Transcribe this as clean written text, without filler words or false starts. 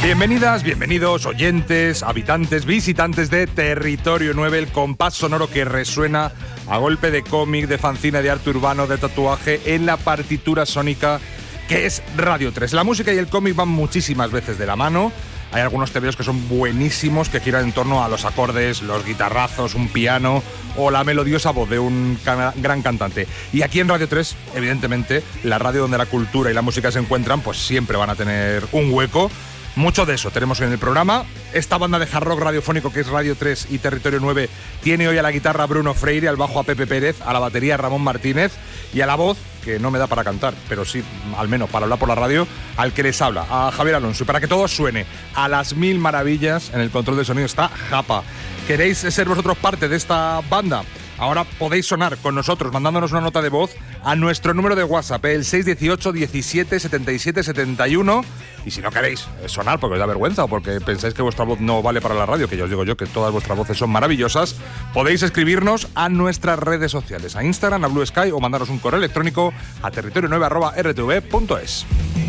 Bienvenidas, bienvenidos, oyentes, habitantes, visitantes de Territorio 9, el compás sonoro que resuena a golpe de cómic, de fanzine, de arte urbano, de tatuaje en la partitura sónica que es Radio 3. La música y el cómic van muchísimas veces de la mano. Hay algunos tebeos que son buenísimos, que giran en torno a los acordes, los guitarrazos, un piano o la melodiosa voz de un gran cantante. Y aquí en Radio 3, evidentemente, la radio donde la cultura y la música se encuentran, pues siempre van a tener un hueco. Mucho de eso tenemos en el programa. Esta banda de hard rock radiofónico que es Radio 3 y Territorio 9 tiene hoy a la guitarra Bruno Freire, al bajo a Pepe Pérez, a la batería Ramón Martínez y a la voz, que no me da para cantar, pero sí, al menos para hablar por la radio, al que les habla, a Javier Alonso. Y para que todo suene a las mil maravillas, en el control de sonido está Japa. ¿Queréis ser vosotros parte de esta banda? Ahora podéis sonar con nosotros mandándonos una nota de voz a nuestro número de WhatsApp, el 618 17 77 71. Y si no queréis sonar porque os da vergüenza o porque pensáis que vuestra voz no vale para la radio, que ya os digo yo que todas vuestras voces son maravillosas, podéis escribirnos a nuestras redes sociales, a Instagram, a Blue Sky, o mandaros un correo electrónico a territorio9@rtv.es.